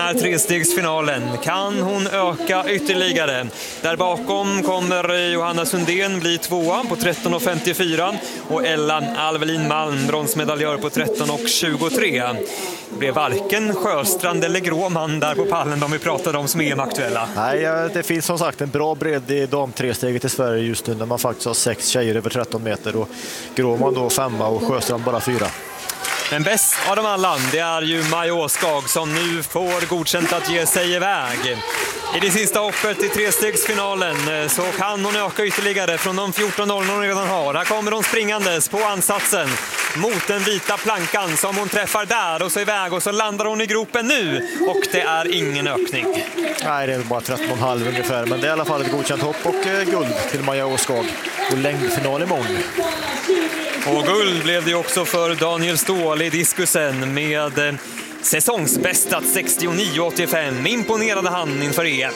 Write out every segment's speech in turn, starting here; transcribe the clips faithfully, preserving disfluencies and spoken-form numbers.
här trestegsfinalen. Kan hon öka ytterligare? Där bakom kommer Johanna Sundén bli tvåa på tretton femtiofyra och Ella Alvelin Malm bronsmedaljör på tretton tjugotre. Det blev varken Sjöstrand eller Gråman där på pallen de vi pratade om som är aktuella. Nej, det finns som sagt en bra bredd i damtresteget i Sverige just nu när man faktiskt har sex tjejer över tretton meter och Gråman då femma och Sjöstrand bara fyra. Men bäst av dem alla, det är ju Maja Åskag som nu får godkänt att ge sig iväg. I det sista hoppet i trestegsfinalen så kan hon öka ytterligare från de fjorton noll hon redan har. Här kommer hon springandes på ansatsen mot den vita plankan som hon träffar där och så iväg och så landar hon i gropen nu och det är ingen ökning. Nej, det är bara tretton komma fem ungefär, men det är i alla fall ett godkänt hopp och eh, guld till Maja Åskag och längdfinal imorgon. Och guld blev det också för Daniel Ståhl i diskusen med eh, säsongsbästat sextionio åttiofem. Imponerade han inför E M.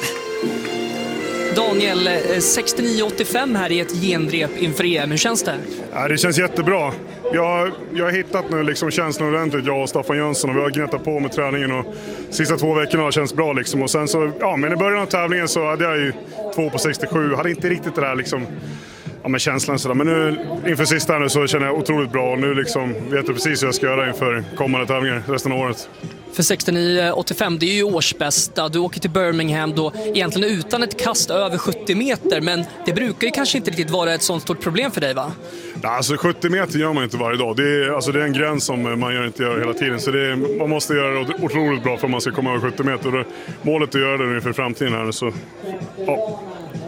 Daniel, sextionio åttiofem här i ett genrep inför E M. Hur känns det? Ja, det känns jättebra. Jag, jag har hittat nu liksom känslan ordentligt, jag och Staffan Jönsson, och vi har gnettat på med träningen och sista två veckorna har känts bra liksom. Och sen så, ja, men i början av tävlingen så hade jag ju två på sextiosju, hade inte riktigt det där liksom, ja, men känslan sådär. Men nu inför sista nu så känner jag otroligt bra och nu liksom vet jag precis hur jag ska göra inför kommande tävlingar resten av året. För sextionio åttiofem, det är ju årsbästa. Du åker till Birmingham då egentligen utan ett kast över sjuttio meter, men det brukar ju kanske inte riktigt vara ett sånt stort problem för dig, va? Ja, alltså sjuttio meter gör man inte varje dag. Det är, alltså, det är en gräns som man gör inte gör hela tiden. Så det är, man måste göra det otroligt bra för att man ska komma över sjuttio meter. Och målet är att göra det inför framtiden här. Så, ja.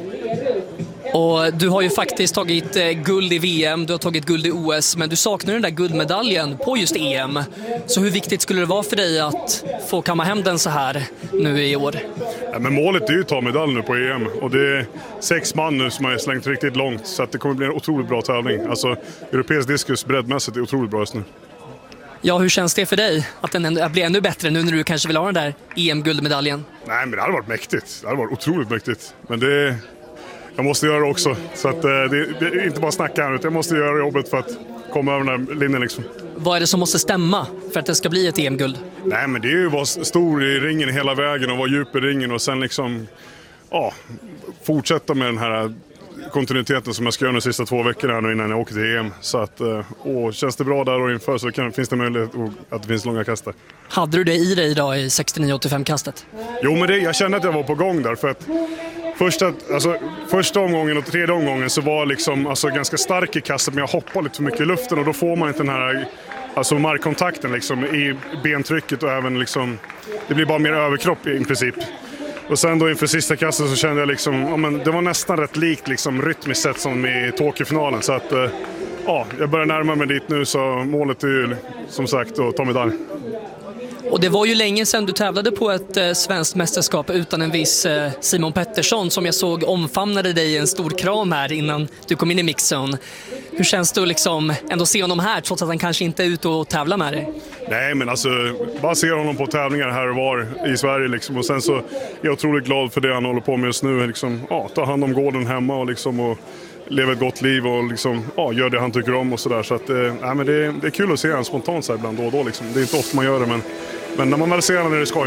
Och du har ju faktiskt tagit eh, guld i V M, du har tagit guld i O S, men du saknar den där guldmedaljen på just E M. Så hur viktigt skulle det vara för dig att få kamma hem den så här nu i år? Ja, men målet är ju att ta medalj nu på E M och det är sex man nu som har slängt riktigt långt, så att det kommer bli en otroligt bra tävling. Alltså, europeisk diskus breddmässigt är otroligt bra just nu. Ja, hur känns det för dig att den ändå blir ännu bättre nu när du kanske vill ha den där E M-guldmedaljen? Nej, men det hade varit mäktigt. Det hade varit otroligt mäktigt. Men det jag måste göra det också. Så att, det, det är inte bara snacka här, utan jag måste göra jobbet för att komma över den här linjen. Liksom. Vad är det som måste stämma för att det ska bli ett E M-guld? Nej, men det är ju att vara stor i ringen hela vägen och vara djup i ringen och sen liksom, ja, fortsätta med den här kontinuiteten som jag ska göra de sista två veckorna nu innan jag åker till E M. Så att, och känns det bra där och inför så kan, finns det möjlighet att det finns långa kast där. Hade du det i dig idag i sextionio åttiofem-kastet? Jo, men det, jag kände att jag var på gång där för att Första, alltså, första omgången och tredje omgången så var liksom, alltså, ganska stark i kastet, men jag hoppade lite för mycket i luften och då får man inte den här, alltså, markkontakten liksom, i bentrycket och även liksom, det blir bara mer överkropp i princip. Och sen då inför sista kastet så kände jag liksom, ja, men det var nästan rätt likt liksom, rytmiskt sett som i Tokyo-finalen, så att ja, jag börjar närma mig dit nu, så målet är ju som sagt att ta medalj. Och det var ju länge sedan du tävlade på ett eh, svenskt mästerskap utan en viss eh, Simon Pettersson som jag såg omfamnade dig i en stor kram här innan du kom in i mixzone. Hur känns det att liksom ändå se honom här trots att han kanske inte är ute och tävlar med dig? Nej, men alltså bara se honom på tävlingar här och var i Sverige liksom. Och sen så är jag otroligt glad för det han håller på med just nu. Liksom, ja, ta hand om gården hemma och liksom och leva ett gott liv och liksom, ja, gör det han tycker om och sådär. Så att, eh, nej, men det, det är kul att se honom spontant så här ibland då och då. Liksom. Det är inte ofta man gör det, men, men när man väl ser honom är det skoj.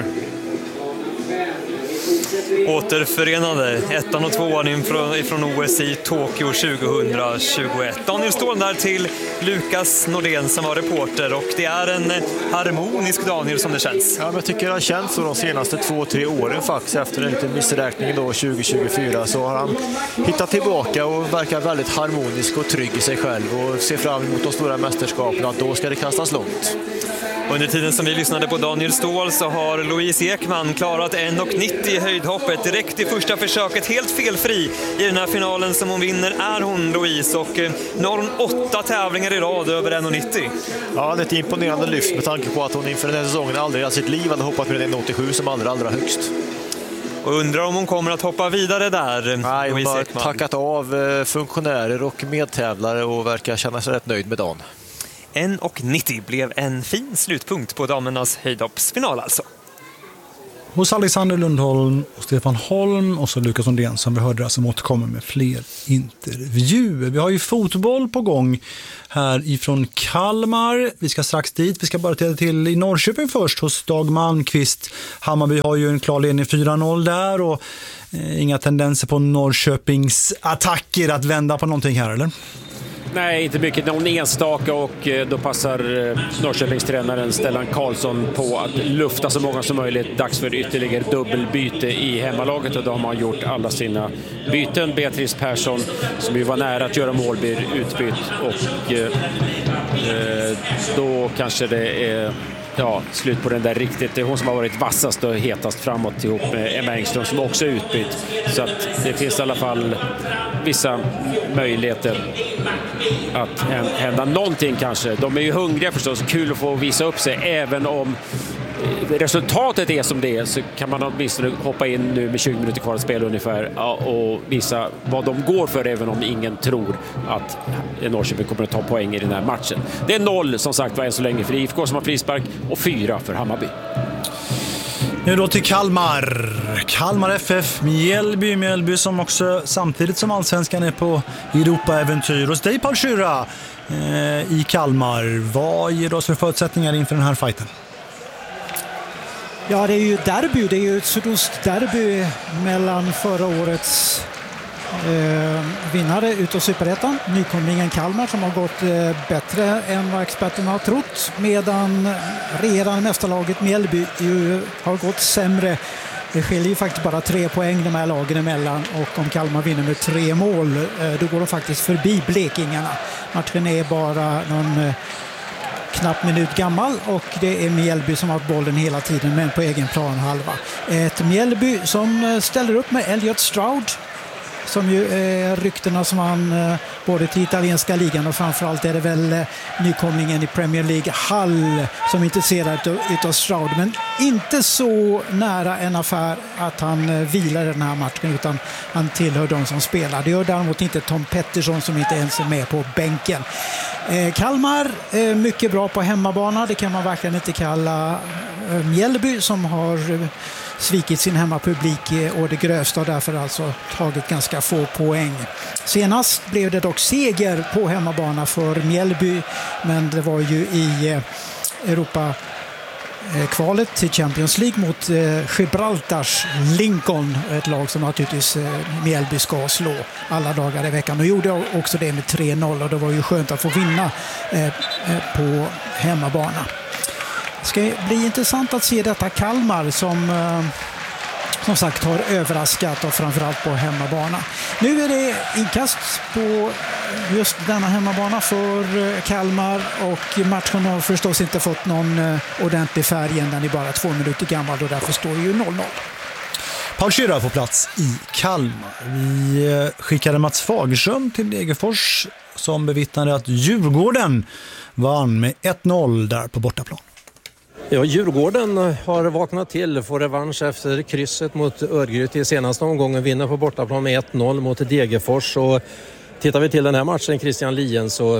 Återförenade ettan och tvåan ifrån, ifrån O S i Tokyo tjugohundratjugoett. Daniel Ståhl där till Lukas Nordén som var reporter, och det är en harmonisk Daniel som det känns. Ja, men jag tycker det har känts så de senaste två, tre åren faktiskt. Efter en liten missräkning då tjugo tjugofyra så har han hittat tillbaka och verkar väldigt harmonisk och trygg i sig själv och ser fram emot de stora mästerskapen, att då ska det kastas långt. Under tiden som vi lyssnade på Daniel Ståhl så har Louise Ekman klarat en nittio i höjdhoppet direkt i första försöket, helt felfri i den här finalen som hon vinner är hon, Louise, och nu har hon åtta tävlingar i rad över en nittio. Ja, det är ett imponerande lyft med tanke på att hon inför den här säsongen aldrig i sitt liv hade hoppat med en åttiosju som allra, allra högst. Och undrar om hon kommer att hoppa vidare där. Nej, hon har tackat av funktionärer och medtävlare och verkar känna sig rätt nöjd med dagen. en nittio blev en fin slutpunkt på damernas höjdhoppsfinal alltså. hos Alexander Lundholm och Stefan Holm och så Lukas Ondén som vi hörde där, som återkommer med fler intervjuer. Vi har ju fotboll på gång här ifrån Kalmar. Vi ska strax dit. Vi ska bara till, till i Norrköping först hos Dag Malmqvist. Hammarby har ju en klar ledning fyra noll där och eh, inga tendenser på Norrköpings attacker att vända på någonting här, eller? Nej, inte mycket. Någon enstaka och då passar Norrköpingstränaren Stellan Karlsson på att lufta så många som möjligt. Dags för ytterligare dubbelbyte i hemmalaget och då har man gjort alla sina byten. Beatrice Persson, som ju var nära att göra mål, blir utbytt och eh, då kanske det är ja, slut på den där riktigt. Det är hon som har varit vassast och hetast framåt ihop med Emma Engström som också är utbytt. Så att det finns i alla fall vissa möjligheter att hända någonting kanske. De är ju hungriga förstås, kul att få visa upp sig. Även om resultatet är som det är så kan man åtminstone hoppa in nu med tjugo minuter kvar att spela ungefär och visa vad de går för, även om ingen tror att Norrköping kommer att ta poäng i den här matchen. Det är noll som sagt var än så länge för I F K som har frispark och fyra för Hammarby. Nu då till Kalmar. Kalmar F F, Mjällby, Mjällby som också samtidigt som allsvenskan är på Europa-äventyr. Hos dig Paul Schüra eh, i Kalmar. Vad ger oss för förutsättningar inför den här fighten? Ja, det är ju derby. Det är ju ett sydostderby mellan förra årets eh, vinnare utav Superettan, nykomlingen Kalmar, som har gått eh, bättre än vad experterna har trott, medan redan mästarlaget Mjällby ju har gått sämre. Det skiljer ju faktiskt bara tre poäng de här lagen emellan, och om Kalmar vinner med tre mål eh, då går de faktiskt förbi blekingarna. Matchen är bara någon eh, knapp minut gammal och det är Mjällby som har bollen hela tiden, men på egen plan halva. Ett Mjällby som ställer upp med Elliot Stroud, som ju är ryktena som han både till italienska ligan och framförallt är det väl nykomlingen i Premier League Hull som är intresserad utav Stroud, men inte så nära en affär att han vilar den här matchen, utan han tillhör de som spelar. Det gör däremot inte Tom Pettersson som inte ens är med på bänken. Kalmar är mycket bra på hemmabana, det kan man verkligen inte kalla Mjällby som har svikit sin hemmapublik och det grövsta och därför alltså tagit ganska få poäng. Senast blev det dock seger på hemmabana för Mjällby, men det var ju i Europa kvalet till Champions League mot Gibraltars Lincoln, ett lag som naturligtvis Mjällby ska slå alla dagar i veckan, och gjorde också det med tre noll, och det var ju skönt att få vinna på hemmabana. Det ska bli intressant att se detta Kalmar som som sagt har överraskat, och framförallt på hemmabana. Nu är det inkast på just denna hemmabana för Kalmar, och matchen har förstås inte fått någon ordentlig färg än, den är bara två minuter gammal och därför står det ju noll noll. Paul Schüra på plats i Kalmar. Vi skickade Mats Fagerström till Degerfors som bevittnade att Djurgården vann med ett noll där på bortaplan. Ja, Djurgården har vaknat till, får revansch efter krysset mot Örgryte i senaste omgången, vinner på bortaplan med ett noll mot Degerfors. Och tittar vi till den här matchen, Christian Lien, så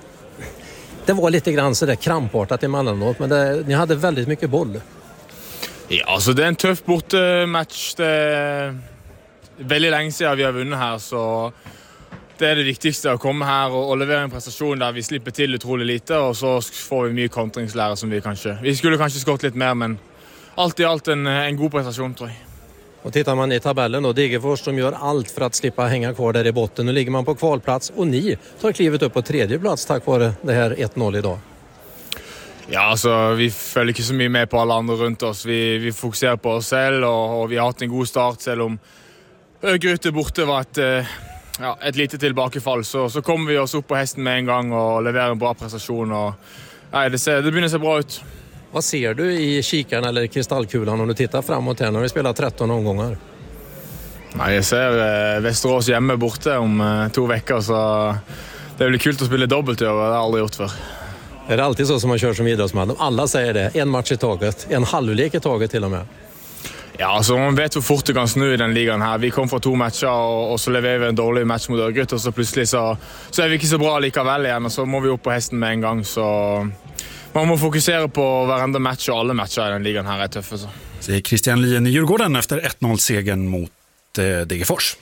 det var lite grann så där krampartat emellanåt, men det, ni hade väldigt mycket boll. Ja, alltså det är en tuff bortematch. Det är väldigt länge sedan vi har vunnit här, så det är det viktigaste att komma här och, och leverera en prestation där vi slipper till otroligt lite, och så får vi mycket kontringslära som vi kanske... Vi skulle kanske skott lite mer, men allt i allt en, en god prestation, tror jag. Och tittar man i tabellen då, Degerfors som gör allt för att slippa hänga kvar där i botten. Nu ligger man på kvalplats och ni tar klivet upp på tredje plats tack vare det här ett noll idag. Ja, alltså vi följer inte så mycket med på alla andra runt oss. Vi, vi fokuserar på oss själva, och, och vi har haft en god start, selv om Örgryte borte var ett... Eh, Ja, ett litet tillbakefall, så, så kommer vi oss upp på hästen med en gång och levererar en bra prestation. Och, nej, det, ser, det börjar se bra ut. Vad ser du i kikaren eller kristallkulan om du tittar framåt här när vi spelar tretton omgångar? Nej, jag ser eh, Västerås hemma borta om eh, två veckor, så det blir kul att spela dubbelt över. Det har jag aldrig gjort för. Är det alltid så som man kör som idrottsman? Alla säger det, en match i taget, en halvlek i taget till och med. Ja, alltså man vet hur fort det kan snö i den ligan här. Vi kom från två matcher och, och så levererar vi en dålig match mot Örgryte, och så plötsligt så, så är vi inte så bra likaväl igen, och så må vi upp på hästen med en gång. Så man må fokusera på varenda match, och alla matcher i den ligan här är tuffa. Så. Säger Christian Lien i Djurgården efter ett noll-segern mot eh, Degerfors.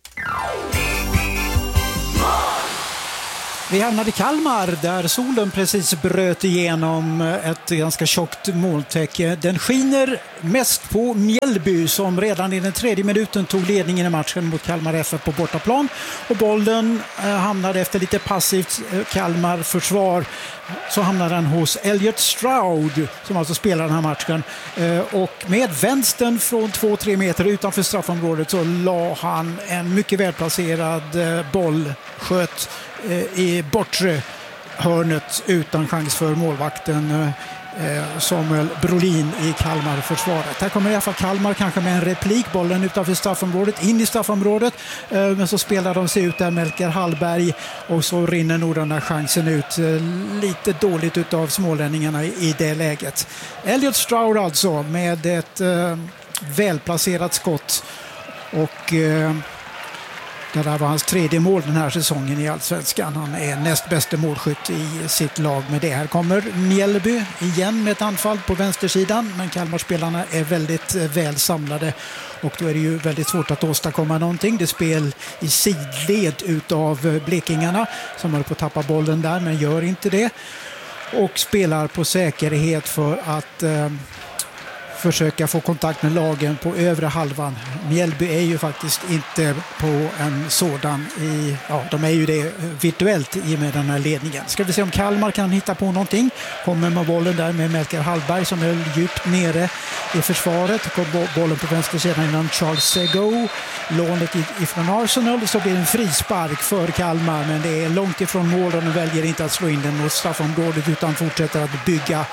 Vi hamnade i Kalmar där solen precis bröt igenom ett ganska tjockt molntäcke. Den skiner mest på Mjällby som redan i den tredje minuten tog ledningen i matchen mot Kalmar F F på bortaplan. Och bollen hamnade efter lite passivt Kalmar-försvar så hamnade den hos Elliot Stroud som alltså spelar den här matchen. Och med vänstern från två tre meter utanför straffområdet så la han en mycket välplacerad boll, sköt i bortre hörnet utan chans för målvakten Samuel Brolin i Kalmar-försvaret. Här kommer i alla fall Kalmar kanske med en replik, bollen utanför straffområdet, in i straffområdet, men så spelar de sig ut där Melker Hallberg och så rinner nog den där chansen ut lite dåligt utav smålänningarna i det läget. Elliot Stroud alltså med ett eh, välplacerat skott och eh, det där var hans tredje mål den här säsongen i Allsvenskan. Han är näst bästa målskytt i sitt lag med det. Här kommer Mjällby igen med ett anfall på vänstersidan. Men Kalmarspelarna är väldigt väl samlade. Och då är det ju väldigt svårt att åstadkomma någonting. Det är spel i sidled utav blekingarna som håller på att tappa bollen där men gör inte det. Och spelar på säkerhet för att Eh, försöka få kontakt med lagen på övre halvan. Mjällby är ju faktiskt inte på en sådan i, ja, de är ju det virtuellt i med den här ledningen. Ska vi se om Kalmar kan hitta på någonting. Kommer med bollen där med Melker Hallberg som är djupt nere i försvaret. Kommer bollen på vänstersidan innan Charles Sego. Lånet ifrån Arsenal, så blir det en frispark för Kalmar men det är långt ifrån mål och de väljer inte att slå in den mot straffområdet utan fortsätter att bygga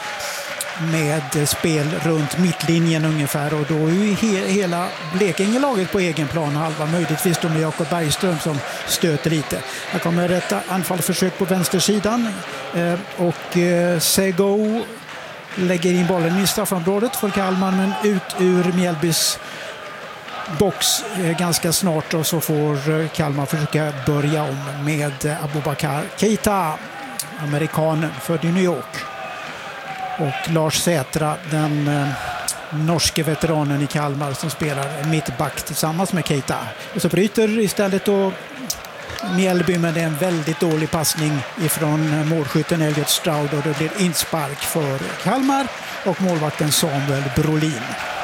med spel runt mittlinjen ungefär och då är ju he- hela Blekingelaget på egen plan halva, möjligtvis då med Jakob Bergström som stöter lite. Här kommer ett anfallsförsök på vänstersidan eh, och eh, Sego lägger in bollen i straffområdet för Kalmar men ut ur Mjällbys box eh, ganska snart och så får Kalmar försöka börja om med Abubakar Keita, amerikanen född i New York. Och Lars Sätra, den eh, norske veteranen i Kalmar som spelar mittback tillsammans med Keita. Och så bryter istället då Mjällby med en väldigt dålig passning ifrån målskytten Elliot Stroud och det blir inspark för Kalmar och målvakten Samuel Brolin.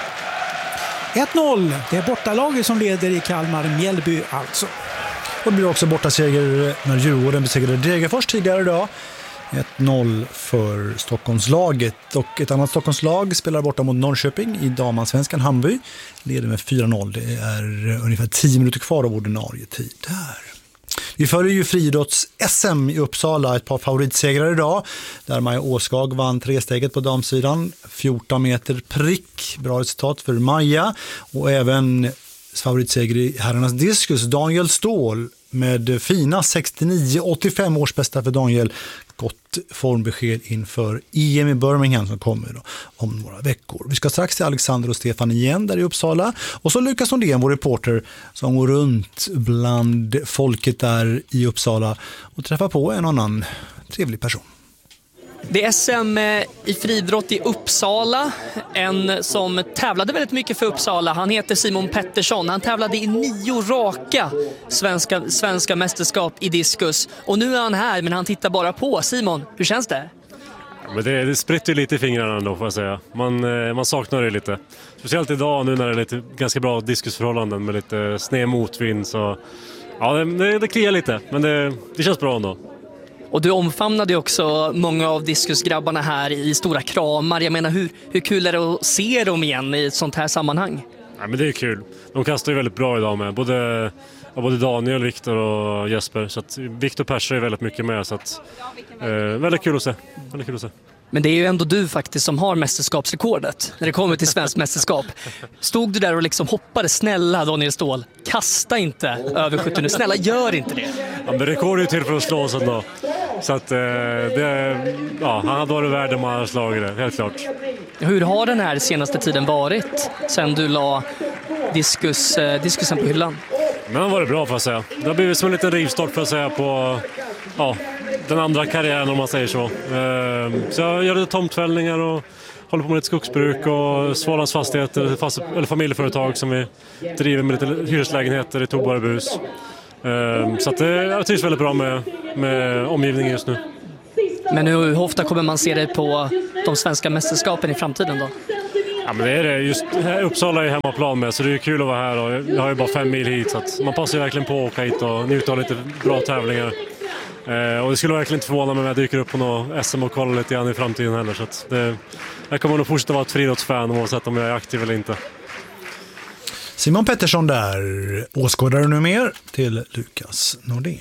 ett noll, det är bortalaget som leder i Kalmar, Mjällby alltså. Och det blir också bortaseger när Djurgården besegrade Degerfors tidigare idag. ett noll för Stockholmslaget och ett annat Stockholmslag spelar borta mot Norrköping i damansvenskan. Hammarby leder med fyra noll. Det är ungefär tio minuter kvar av ordinarie tid där. Vi följer ju friidrotts-S M i Uppsala, ett par favoritsegrar idag där Maja Åskag vann tresteget på damsidan, fjorton meter prick, bra resultat för Maja och även favoritseger i herrarnas diskus, Daniel Ståhl med fina sextionio åttiofem års bästa för Daniel. Gott formbesked inför E M i Birmingham som kommer då om några veckor. Vi ska strax till Alexander och Stefan igen där i Uppsala. Och så Lukas Sondén, vår reporter, som går runt bland folket där i Uppsala och träffar på en annan trevlig person. Det är S M i friidrott i Uppsala. En som tävlade väldigt mycket för Uppsala. Han heter Simon Pettersson. Han tävlade i nio raka svenska, svenska mästerskap i diskus. Och nu är han här, men han tittar bara på. Simon, hur känns det? Men det, det spritter lite i fingrarna ändå, får jag säga. Man, man saknar det lite. Speciellt idag nu när det är lite ganska bra diskusförhållanden med lite sned motvind. Så, ja, det, det, det kliar lite, men det, det känns bra ändå. Och du omfamnade också många av diskusgrabbarna här i stora kramar. Jag menar, hur, hur kul är det att se dem igen i ett sånt här sammanhang? Ja, men det är kul. De kastar ju väldigt bra idag med. Både, ja, både Daniel, Viktor och Jesper. Så att Viktor Persson är väldigt mycket med. Så att, eh, väldigt kul att se. Väldigt kul att se. Men det är ju ändå du faktiskt som har mästerskapsrekordet när det kommer till svensk mästerskap. Stod du där och liksom hoppade, snälla Daniel Ståhl, kasta inte över sjuttio, snälla gör inte det. Ja, men rekord är ju till för att slå oss ändå. Så att eh, det, ja, han hade varit värd om han hade slagit det, helt klart. Hur har den här senaste tiden varit sen du la diskus, eh, diskusen på hyllan? Men det var det bra, för att säga. Det har blivit som en liten rivstart, för att säga, på ja, den andra karriären, om man säger så. Eh, så jag gör lite tomtfällningar och håller på med lite skogsbruk och Svalans fastigheter, fast, eller familjeföretag som vi driver med lite hyreslägenheter i Tobarebus. Um, så att det, jag trivs väldigt bra med, med omgivningen just nu. Men hur ofta kommer man se dig på de svenska mästerskapen i framtiden då? Ja, men det är det. Just Uppsala är hemmaplan med, så det är kul att vara här. Och jag har ju bara fem mil hit, så att man passar verkligen på att åka hit och njuta av lite bra tävlingar. Eh, och det skulle verkligen inte förvåna mig om jag dyker upp på något S M och kollar lite grann i framtiden heller. Så att det, jag kommer nog fortsätta vara ett friidrottsfan oavsett om jag är aktiv eller inte. Simon Pettersson där, åskådare nu mer till Lukas Nordén.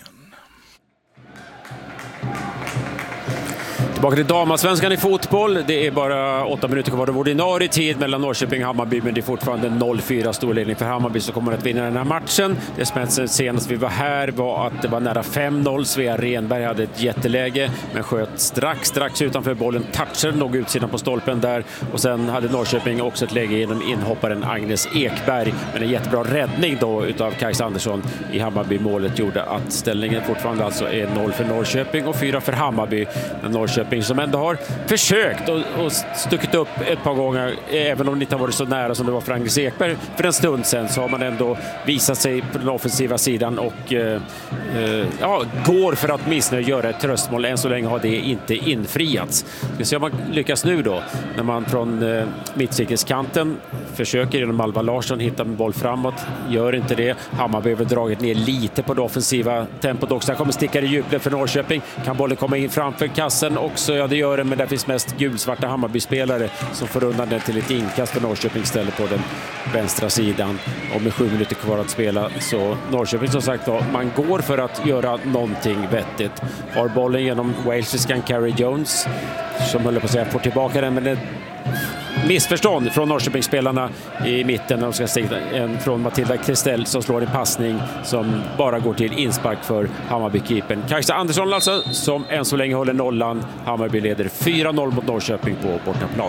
Tillbaka till damasvenskan i fotboll. Det är bara åtta minuter kvar av ordinarie tid mellan Norrköping och Hammarby, men det är fortfarande noll fyra storledning för Hammarby som kommer att vinna den här matchen. Det som hände senast vi var här var att det var nära fem noll. Svea Renberg hade ett jätteläge men sköt strax, strax utanför bollen. Touchade nog utsidan på stolpen där, och sen hade Norrköping också ett läge genom inhopparen Agnes Ekberg. Men en jättebra räddning då utav Kajsa Andersson i Hammarby-målet gjorde att ställningen fortfarande alltså är noll för Norrköping och fyra för Hammarby. Men Norrköping som ändå har försökt och, och stuckit upp ett par gånger, även om det inte har varit så nära som det var för Agnes Ekberg för en stund sedan, så har man ändå visat sig på den offensiva sidan och eh, eh, ja, går för att missnöja göra ett tröstmål. Än så länge har det inte infriats. Ska se om man lyckas nu då, när man från eh, mittcirkelskanten försöker genom Alva Larsson hitta en boll framåt, gör inte det. Hammarby har dragit ner lite på det offensiva tempot också. Där kommer stickare i djupled för Norrköping. Kan bollen komma in framför kassen också? Ja, det gör det, men där finns mest gulsvarta Hammarby-spelare som får undan den till ett inkast för Norrköping stället på den vänstra sidan. Och med sju minuter kvar att spela, så Norrköping som sagt då, man går för att göra någonting vettigt. Har bollen genom walesiskan Carrie Jones som håller på att säga får tillbaka den, men det missförstånd från Norrköpingsspelarna i mitten när de ska stiga en från Matilda Kristell som slår en passning som bara går till inspark för Hammarby-keepern Kajsa Andersson alltså, som än så länge håller nollan. Hammarby leder fyra noll mot Norrköping på bortaplan.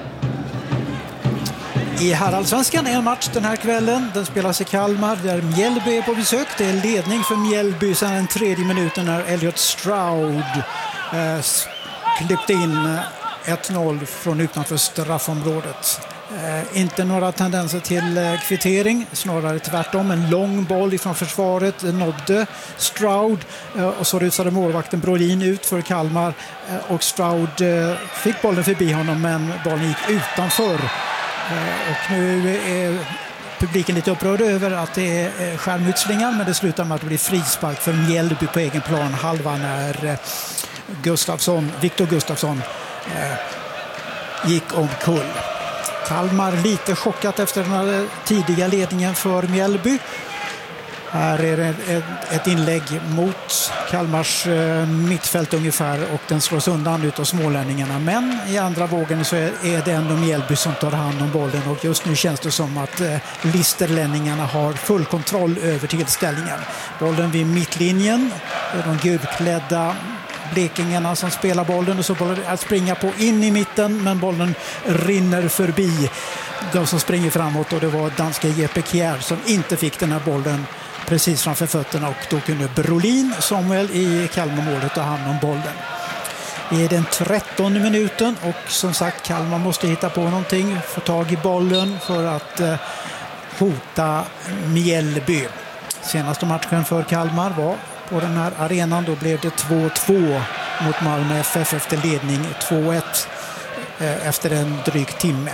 I herrallsvenskan är en match den här kvällen. Den spelas i Kalmar där Mjällby är på besök. Det är ledning för Mjällby sedan den tredje minuten när Elliot Stroud eh, klippte in ett noll från utanför straffområdet. Eh, inte några tendenser till eh, kvittering, snarare tvärtom. En lång boll ifrån försvaret nådde Stroud eh, och så rusade målvakten Brolin ut för Kalmar eh, och Stroud eh, fick bollen förbi honom, men bollen gick utanför. Eh, och nu är publiken lite upprörd över att det är skärmytslingar, men det slutar med att det blir frispark för Mjällby på egen plan halva när eh, Gustafsson, Viktor Gustafsson Eh, gick omkull. Kalmar lite chockat efter den här tidiga ledningen för Mjällby. Här är det ett, ett inlägg mot Kalmars eh, mittfält ungefär, och den slås undan ut av smålänningarna. Men i andra vågen så är, är det ändå Mjällby som tar hand om bollen, och just nu känns det som att eh, listerlänningarna har full kontroll över tillställningen. Bollen vid mittlinjen, de gulklädda blekingarna som spelar bollen, och så bollen att springa på in i mitten, men bollen rinner förbi de som springer framåt, och det var danska Jeppe Kjær som inte fick den här bollen precis framför fötterna, och då kunde Brolin Samuel i Kalmarmålet ta hand om bollen. Det är den trettonde minuten, och som sagt Kalmar måste hitta på någonting, få tag i bollen för att eh, hota Mjällby. Senaste matchen för Kalmar var på den här arenan, då blev det två två mot Malmö F F efter ledning två ett eh, efter en dryg timme.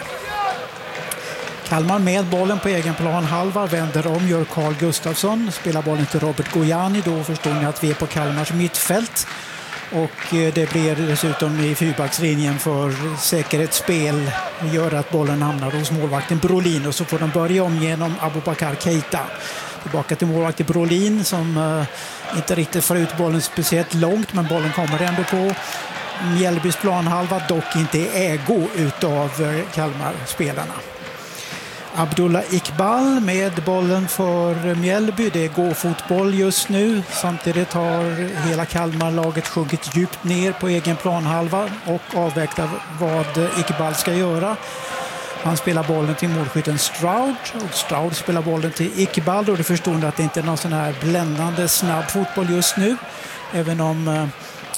Kalmar med bollen på egen plan halva, vänder om, gör Carl Gustafsson, spelar bollen till Robert Gojani, då förstår ni att vi är på Kalmars mittfält. Och eh, det blir dessutom i fyrbackslinjen för säkerhetsspel, gör att bollen hamnar hos målvakten Brolin, och så får de börja om genom Abubakar Keita. Tillbaka till målvakt Brolin som uh, inte riktigt får ut bollen speciellt långt, men bollen kommer ändå på Mjällbys planhalva, dock inte i ägo utav uh, Kalmar-spelarna. Abdullah Iqbal med bollen för Mjällby. Det går fotboll just nu. Samtidigt har hela Kalmar-laget sjunkit djupt ner på egen planhalva och avvägtar vad Iqbal ska göra. Han spelar bollen till målskytten Stroud, och Stroud spelar bollen till Iqbal, och det förstår att det inte är någon sån här bländande snabb fotboll just nu, även om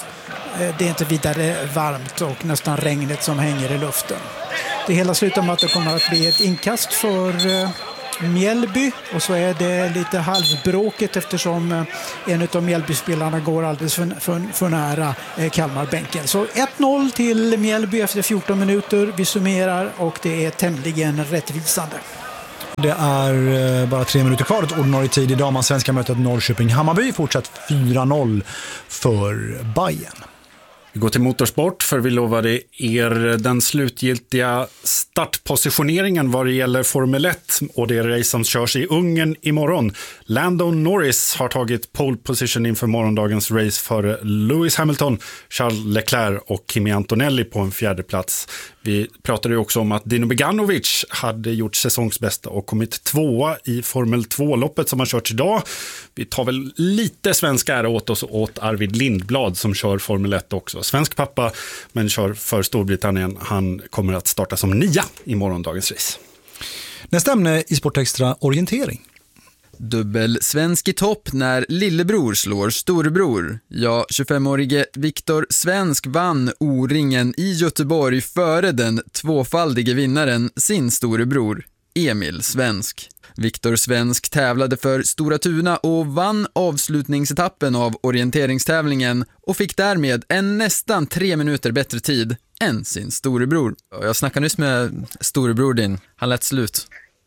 det är inte vidare varmt och nästan regnet som hänger i luften. Det hela slutar med att det kommer att bli ett inkast för Mjällby, och så är det lite halvbråket eftersom en av Mjällby-spelarna går alldeles för, för, för nära Kalmarbänken. Så ett noll till Mjällby efter fjorton minuter. Vi summerar och det är tämligen rättvisande. Det är bara tre minuter kvar till ordinarie tid i damallsvenska mötet Norrköping-Hammarby. Fortsatt fyra noll för Bayern. Vi går till motorsport, för vi lovade er den slutgiltiga startpositioneringen vad det gäller Formel ett och det race som körs i Ungern imorgon. Lando Norris har tagit pole position inför morgondagens race för Lewis Hamilton, Charles Leclerc och Kimi Antonelli på en fjärde plats. Vi pratade ju också om att Dino Beganovic hade gjort säsongsbästa och kommit tvåa i Formel två-loppet som har kört idag. Vi tar väl lite svenska ära åt oss åt Arvid Lindblad som kör Formel ett också. Svensk pappa, men kör för Storbritannien. Han kommer att starta som nia i morgondagens race. Nästa ämne i Sportextra, orientering. Dubbel svensk i topp när lillebror slår storebror. Ja, tjugofemårige Viktor Svensk vann O-ringen i Göteborg före den tvåfaldige vinnaren sin storebror Emil Svensk. Viktor Svensk tävlade för Stora Tuna och vann avslutningsetappen av orienteringstävlingen och fick därmed en nästan tre minuter bättre tid än sin storebror. Jag snackade nyss med storebror din, han lät slut.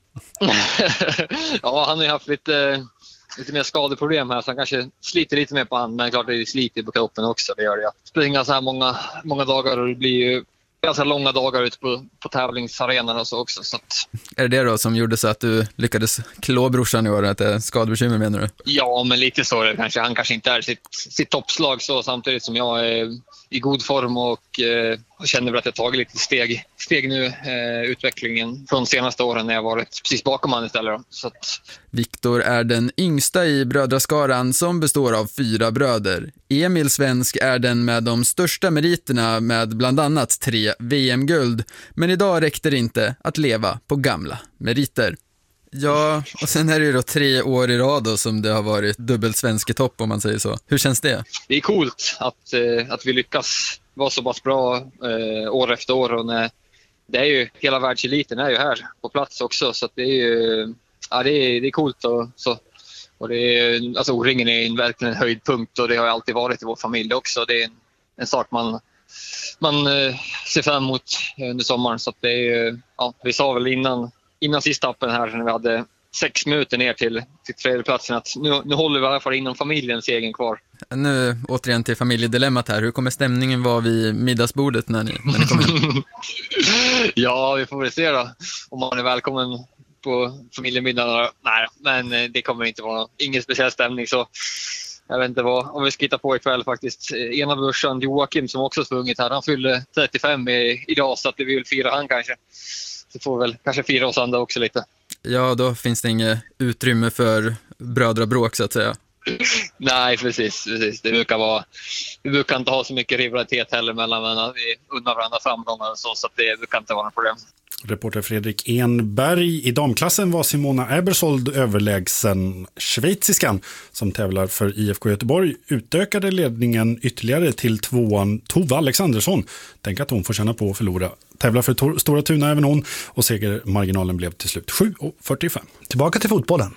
Ja, han har ju haft lite, lite mer skadeproblem här så han kanske sliter lite mer på hand, men klart det sliter på kroppen också, det gör det. Springa så här många, många dagar och det blir ju ganska långa dagar ute på, på tävlingsarenan och så också. Så att... Är det det då som gjorde så att du lyckades klå brorsan i år, att det är skadebekymmer menar du? Ja, men lite så är det kanske. Han kanske inte är sitt, sitt toppslag så, samtidigt som jag är i god form och eh, känner väl att jag tagit lite steg, steg nu eh, utvecklingen från senaste åren när jag varit precis bakom han istället. Då. Så att... Viktor är den yngsta i brödraskaran som består av fyra bröder. Emil Svensk är den med de största meriterna med bland annat tre V M-guld. Men idag räckte det inte att leva på gamla meriter. Ja, och sen är det ju då tre år i rad då som det har varit dubbel svensk i topp om man säger så. Hur känns det? Det är coolt att, eh, att vi lyckas vara så pass bra eh, år efter år. Och när, det är ju, hela världseliten är ju här på plats också. Så att det är ju ja, det är, det är coolt. Och, så. Och det är, alltså, O-ringen är en, verkligen en höjdpunkt och det har alltid varit i vår familj också. Det är en, en sak man, man eh, ser fram emot under sommaren. Så att det är, ja, vi sa väl innan Innan sista appen här när vi hade sex minuter ner till, till tredjeplatsen att nu, nu håller vi i alla fall inom familjens egen kvar. Nu återigen till familjedilemmat här. Hur kommer stämningen vara vid middagsbordet när ni, när ni kommer? Ja, vi får väl se då om man är välkommen på familjemiddagen. Nej, men det kommer inte vara ingen speciell stämning så jag vet inte vad, om vi ska hitta på ikväll faktiskt. Ena brorsan Joakim som också sprungit här, han fyllde trettiofem i, idag så att vi vill fira han kanske. Så får väl kanske fira oss andra också lite. Ja, då finns det inget utrymme för brödrabråk så att säga. Nej, precis, precis. Det brukar vara, vi brukar inte ha så mycket rivalitet heller mellan vänner. Vi undrar varandra framgångar och så, så att det brukar inte vara något problem. Reporter Fredrik Enberg. I damklassen var Simona Ebersold överlägsen. Schweiziskan som tävlar för I F K Göteborg utökade ledningen ytterligare till tvåan Tova Alexandersson. Tänk att hon får känna på att förlora. Tävlar för Tor- Stora Tuna även hon och segermarginalen blev till slut sju fyrtiofem. Tillbaka till fotbollen.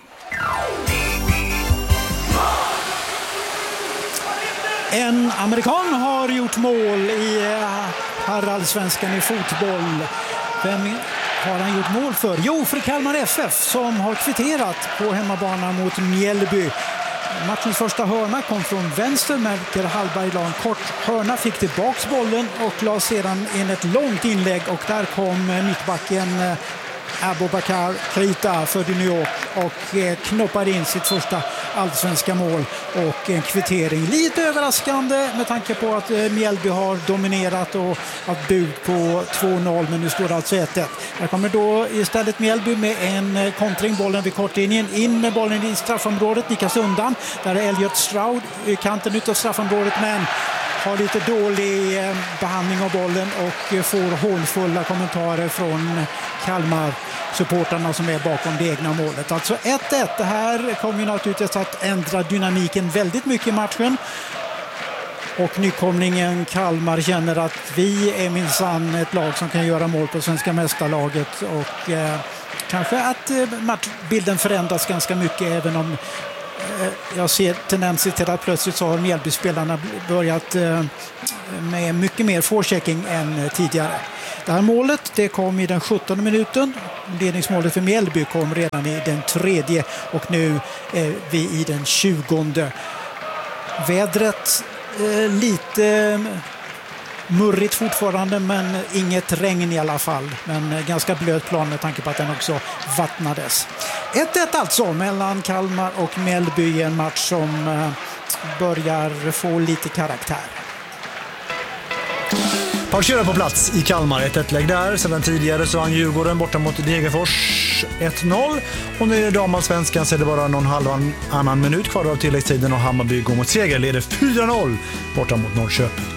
En amerikan har gjort mål i herrallsvenskan i fotboll. Vem har han gjort mål för? Jo, för Kalmar F F som har kvitterat på hemmabana mot Mjällby. Matchens första hörna kom från vänster. Melker Hallberg la en kort hörna, fick tillbaks bollen och la sedan in ett långt inlägg. Och där kom mittbacken Abubakar Keita för New York och knoppade in sitt första allsvenska mål och en kvittering. Lite överraskande med tanke på att Mjällby har dominerat och haft bud på två noll, men nu står det alltså ett ett. Här kommer då istället Mjällby med en kontring, bollen vid kortlinjen, in med bollen i straffområdet, nickas undan. Där är Elliot Stroud i kanten utav straffområdet, men har lite dålig behandling av bollen och får hånfulla kommentarer från Kalmar supportarna som är bakom det egna målet. Alltså ett ett. Det här kommer ju naturligtvis att ändra dynamiken väldigt mycket i matchen. Och nykomlingen Kalmar känner att vi är minsann ett lag som kan göra mål på svenska mästarlaget. Och eh, kanske att eh, matchbilden förändras ganska mycket, även om eh, jag ser tendenser till att plötsligt så har Mjällby-spelarna börjat eh, med mycket mer forechecking än tidigare. Det här målet det kom i den sjuttonde minuten. Ledningsmålet för Mjällby kom redan i den tredje och nu är vi i den tjugonde. Vädret eh, lite murrigt fortfarande, men inget regn i alla fall. Men ganska blöt plan med tanke på att den också vattnades. ett ett alltså mellan Kalmar och Mjällby, en match som eh, börjar få lite karaktär. Parkera på plats i Kalmar, ett ett-lägg där. Sedan tidigare så vann Djurgården borta mot Degerfors ett noll. Och nu är det damallsvenskan så är det bara någon halv annan minut kvar av tilläggstiden och Hammarby går mot seger. Leder fyra noll borta mot Norrköping.